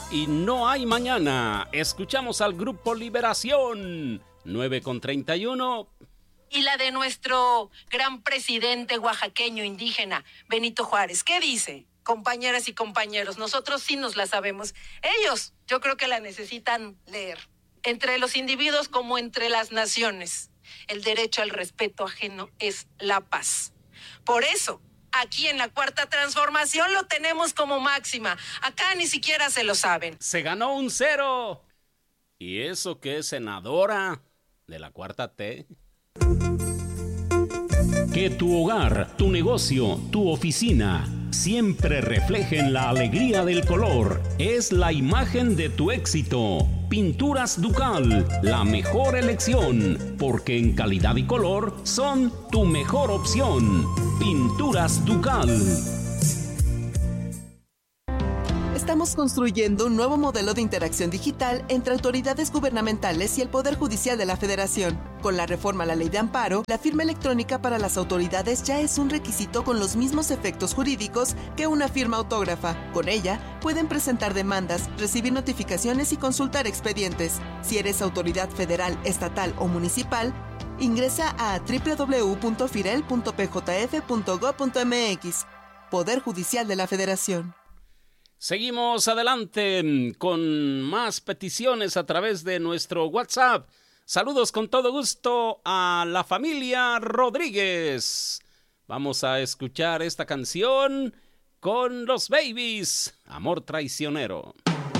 y no hay mañana. Escuchamos al Grupo Liberación, 9:31. Y la de nuestro gran presidente oaxaqueño indígena, Benito Juárez. ¿Qué dice? Compañeras y compañeros, nosotros sí nos la sabemos. Ellos, yo creo que la necesitan leer. Entre los individuos como entre las naciones, el derecho al respeto ajeno es la paz. Por eso, aquí en la Cuarta Transformación lo tenemos como máxima. Acá ni siquiera se lo saben. Se ganó un 0. ¿Y eso que es senadora de la Cuarta T? Que tu hogar, tu negocio, tu oficina siempre reflejen la alegría del color. Es la imagen de tu éxito. Pinturas Ducal, la mejor elección, porque en calidad y color son tu mejor opción. Pinturas Ducal. Estamos construyendo un nuevo modelo de interacción digital entre autoridades gubernamentales y el Poder Judicial de la Federación. Con la reforma a la Ley de Amparo, la firma electrónica para las autoridades ya es un requisito con los mismos efectos jurídicos que una firma autógrafa. Con ella, pueden presentar demandas, recibir notificaciones y consultar expedientes. Si eres autoridad federal, estatal o municipal, ingresa a www.firel.pjf.gov.mx. Poder Judicial de la Federación. Seguimos adelante con más peticiones a través de nuestro WhatsApp. Saludos con todo gusto a la familia Rodríguez. Vamos a escuchar esta canción con los Babies, Amor Traicionero.